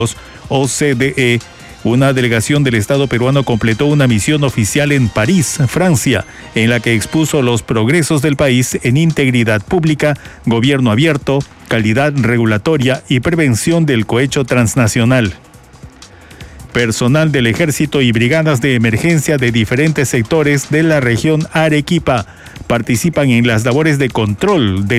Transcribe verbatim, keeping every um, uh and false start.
O C D E, una delegación del Estado peruano completó una misión oficial en París, Francia, en la que expuso los progresos del país en integridad pública, gobierno abierto, calidad regulatoria y prevención del cohecho transnacional. Personal del Ejército y brigadas de emergencia de diferentes sectores de la región Arequipa participan en las labores de control del